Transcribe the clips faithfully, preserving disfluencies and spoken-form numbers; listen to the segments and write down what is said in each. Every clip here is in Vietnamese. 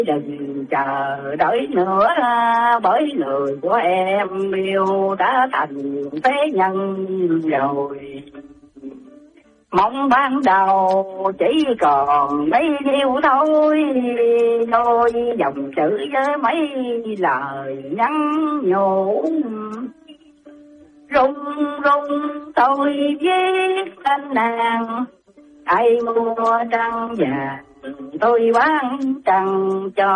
đừng chờ đợi nữa, bởi lời của em yêu đã thành phế nhân rồi. Mong ban đầu chỉ còn mấy điều thôi, đôi dòng chữ với mấy lời nhắn nhủ. Rung rung tôi viết tên nàng, ai mua trăng vàng tôi bán trăng cho.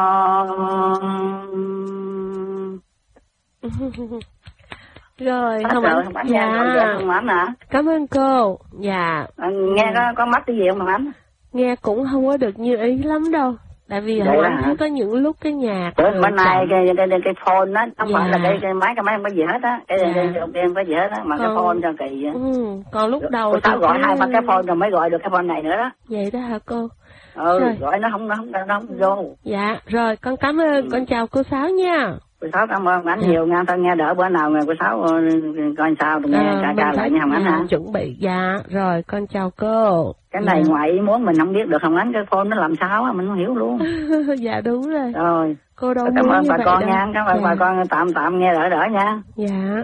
Rồi, Hết không rồi, anh. không anh Dạ. nghe, không anh hả? Cảm ơn cô. Dạ. À, nghe có, có mất cái gì không mà anh? Nghe cũng không có được như ý lắm đâu. Tại vì Vậy không đó anh hả? thấy có những lúc cái nhạc. Bữa bữa nay cái, cái, cái, cái phone đó, không Dạ. phải là cái, cái máy, cái máy không có gì hết á. Cái, Dạ. cái, cái, cái không có gì hết á, mà Còn... cái phone cho kỳ vậy. Ừ, còn lúc đầu Cô Sáu thì gọi cái... hai ba cái phone rồi mới gọi được cái phone này nữa đó. Vậy đó hả cô? Ừ, rồi. gọi nó không, nó không, nó không vô. Dạ, rồi con cảm ơn, ừ. con chào cô Sáu nha. Cô Sáu cảm ơn anh nhiều nha, thôi nghe đỡ bữa nào cô Sáu coi sao, tôi nghe à, ca ca lại nha Hồng Ánh hả? Chuẩn bị, dạ, rồi con chào cô. Cái này dạ. ngoài ý muốn mình không biết được Hồng Ánh, cái phone nó làm sao á, mình không hiểu luôn. Dạ đúng rồi. Rồi, cô đâu cảm ơn như bà vậy con đâu. nha, cảm ơn dạ. bà con tạm tạm nghe đỡ đỡ nha. Dạ.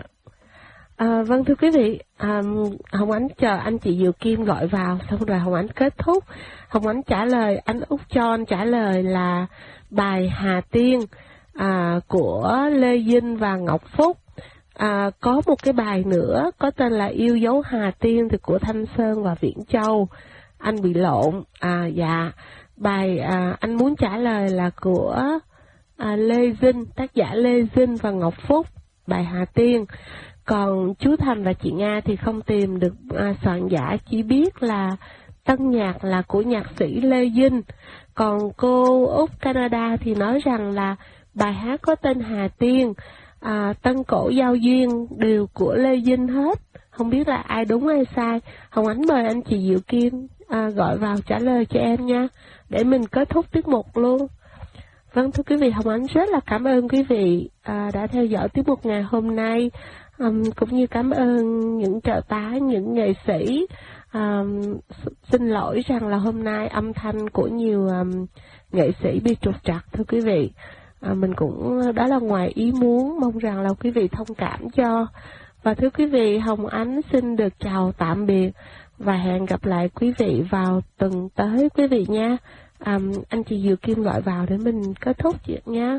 À, vâng thưa quý vị, à, Hồng Ánh chờ anh chị Diệu Kim gọi vào, xong rồi Hồng Ánh kết thúc. Hồng Ánh trả lời, anh Úc John trả lời là bài Hà Tiên à, của Lê Vinh và Ngọc Phúc. À, có một cái bài nữa có tên là Yêu dấu Hà Tiên thì của Thanh Sơn và Viễn Châu. Anh bị lộn. À, dạ, bài à, anh muốn trả lời là của à, Lê Vinh, tác giả Lê Vinh và Ngọc Phúc, bài Hà Tiên. Còn chú Thành và chị Nga thì không tìm được à, soạn giả, chỉ biết là tân nhạc là của nhạc sĩ Lê Vinh. Còn cô Úc Canada thì nói rằng là bài hát có tên Hà Tiên, à, tân cổ giao duyên đều của Lê Vinh hết. Không biết là ai đúng hay sai. Hồng Ánh mời anh chị Diệu Kim à, gọi vào trả lời cho em nha, để mình kết thúc tiết mục luôn. Vâng thưa quý vị, Hồng Ánh rất là cảm ơn quý vị à, đã theo dõi tiết mục ngày hôm nay. Um, cũng như cảm ơn những trợ tá, những nghệ sĩ. Um, xin lỗi rằng là hôm nay âm thanh của nhiều um, nghệ sĩ bị trục trặc thưa quý vị. À, mình cũng đó là ngoài ý muốn, mong rằng là quý vị thông cảm cho. Và thưa quý vị, Hồng Ánh xin được chào tạm biệt và hẹn gặp lại quý vị vào tuần tới quý vị nha. Um, anh chị Diệu Kim gọi vào để mình kết thúc chuyện nha.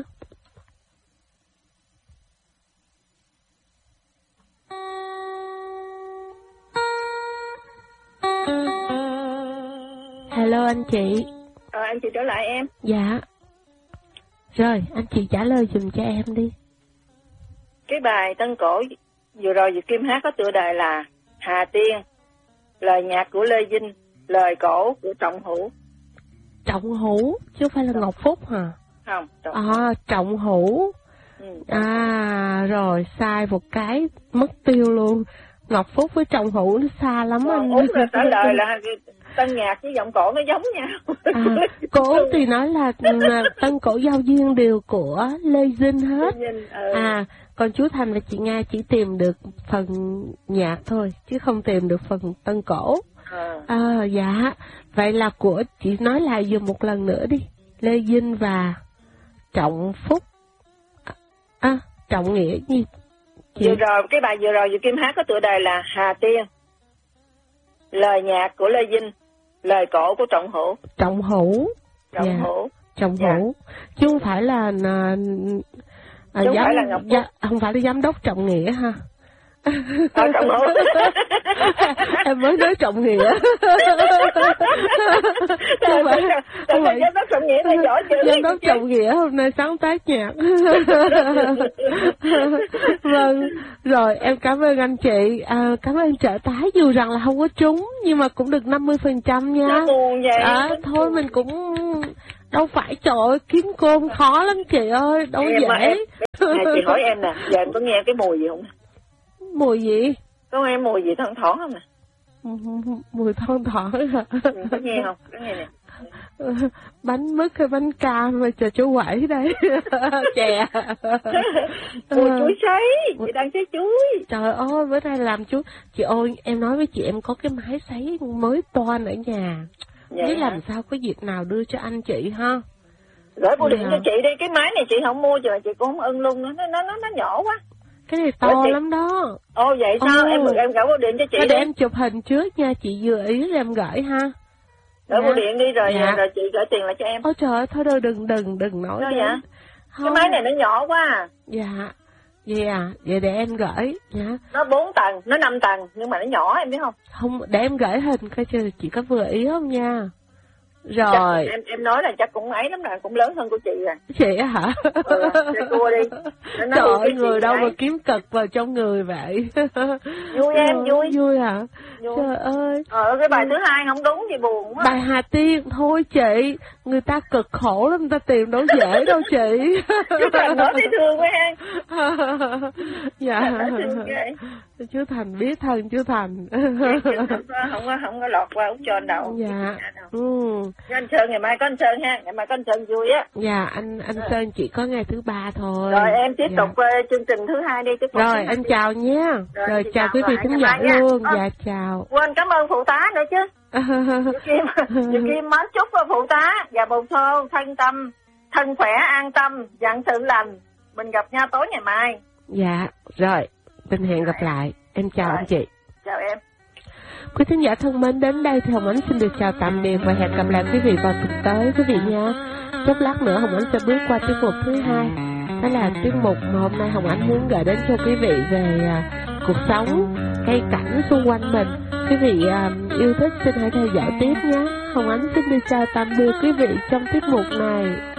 Hello anh chị. Ờ, anh chị trở lại em. Dạ. Rồi, anh chị trả lời dùm cho em đi. Cái bài tân cổ vừa rồi Diệu Kim hát có tựa đề là Hà Tiên, lời nhạc của Lê Vinh, lời cổ của Trọng Hữu. Trọng Hữu, chứ không phải là Ngọc Phúc hả? Không, Trọng À, Hữu. Trọng Hữu. Ừ, à, rồi, sai một cái, mất tiêu luôn. Ngọc Phúc với Trọng Hữu nó xa lắm còn anh. Út là trả lời là tân nhạc với giọng cổ nó giống nhau. À, cô Út thì nói là tân cổ giao duyên đều của Lê Vinh hết. Lê Vinh, ừ. À, còn chú Thành và chị Nga chỉ tìm được phần nhạc thôi, chứ không tìm được phần tân cổ. À, à dạ. Vậy là của chị nói lại dùm một lần nữa đi. Lê Vinh và Trọng Phúc. À, Trọng Nghĩa gì? Chị... Vừa rồi, cái bài vừa rồi Diệu Kim hát có tựa đề là Hà Tiên, lời nhạc của Lê Vinh, lời cổ của Trọng Hữu. Trọng Hữu. Trọng dạ. Hữu. Trọng dạ. Hữu. Chứ không phải là... À, à, giám, phải là Ngọc dạ, không phải là giám đốc Trọng Nghĩa ha. À, Trọng Hữu. Em mới nói Trọng Nghĩa. Không phải, không phải giám đốc Trọng Nghĩa này giỏi chứ. Giám đốc Trọng Nghĩa hôm nay sáng tác nhạc. Vâng, rồi em cảm ơn anh chị, à, cảm ơn trợ tá, dù rằng là không có trúng nhưng mà cũng được năm mươi phần trăm nha. Nó buồn vậy. À, thôi mình cũng đâu phải, trời ơi, kiếm cơm khó lắm chị ơi, đâu em dễ. Em, này, chị hỏi em nè, giờ em có nghe cái mùi gì không? Mùi gì? Có nghe mùi gì thoang thoảng không nè? Mùi thoang thoảng hả? Ừ, có nghe không? Có nghe nè. Bánh mứt hay bánh cam mà chờ chú quẩy đây. Chè. Mùi chuối sấy, chị đang sấy chuối. Trời ơi, bữa nay làm chú. Chị ơi, em nói với chị, em có cái máy sấy mới toan ở nhà. Biết làm sao có dịp nào đưa cho anh chị ha. Gửi bưu điện Dạ. cho chị đi, cái máy này chị không mua rồi chị cũng không ưng luôn, nó nó nó nó nhỏ quá. Cái này to chị... lắm đó. Ồ vậy sao? Ừ. Em em gửi bưu điện cho chị Để đi. em chụp hình trước nha, chị vừa ý rồi em gửi ha. Gửi Dạ. bưu điện đi rồi Dạ. rồi chị gửi tiền lại cho em. Ôi trời ơi, thôi đâu đừng đừng đừng nói Sao đến. vậy? Không. Cái máy này nó nhỏ quá à. Dạ. Vậy à, vậy để em gửi nha. Nó bốn tầng, nó năm tầng nhưng mà nó nhỏ em biết không? Không, để em gửi hình coi chứ chị có vừa ý không nha. Rồi. Chắc, em em nói là chắc cũng ấy lắm rồi, cũng lớn hơn của chị rồi. Chị á hả? Ừ, cho cua đi. Nó nói Trời đi ơi, cái người gì đâu đấy. mà kiếm cực vào trong người vậy. Vui em, vui. Vui hả? Vui. Trời ơi. Ờ, cái bài thứ hai không đúng thì buồn quá. Bài Hà Tiên, thôi chị, người ta cực khổ lắm, người ta tìm đâu dễ đâu chị. Chú Thành nói thấy thương quá ha. Dạ. Nói thương ghê. Chú Thành biết thân chú Thành. Không có, không có, không có lọt qua Út Tròn đâu. Dạ. Ừ. Cái anh Sơn ngày mai có anh Sơn ha, ngày mai có anh Sơn vui á. Dạ, anh anh Sơn chỉ có ngày thứ ba thôi. Rồi em tiếp Dạ. tục uh, chương trình thứ hai đi. Tiếp tục Rồi, anh chào nhé. Rồi, Rồi, chị chào chào quý vị lại, khán ngày giả mai nha. luôn. Ờ. Dạ, chào. Quên cảm ơn phụ tá nữa chứ. Chị Kim, chị Kim mến chúc phụ tá và bồ xô thân tâm, thân khỏe an tâm, dặn sự lành. Mình gặp nhau tối ngày mai. Dạ, rồi, tình hẹn gặp lại. Em chào Rồi. anh chị. Chào em. Quý thính giả thân mến, đến đây thì Hồng Ánh xin được chào tạm biệt và hẹn gặp lại quý vị vào tuần tới quý vị nha. Chốc lát nữa Hồng Ánh sẽ bước qua tiết mục thứ hai. Đó là tiết mục mà hôm nay Hồng Ánh muốn gửi đến cho quý vị về à, cuộc sống, cây cảnh xung quanh mình. Quý vị à, yêu thích xin hãy theo dõi tiếp nhé. Hồng Ánh xin được chào tạm biệt quý vị trong tiết mục này.